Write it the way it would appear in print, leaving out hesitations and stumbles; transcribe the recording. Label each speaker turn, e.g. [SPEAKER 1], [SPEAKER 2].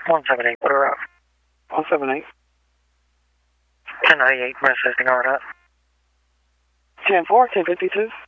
[SPEAKER 1] 178, put her up.
[SPEAKER 2] 178.
[SPEAKER 1] 1098, message, ignore that.
[SPEAKER 2] 10-4, 1052.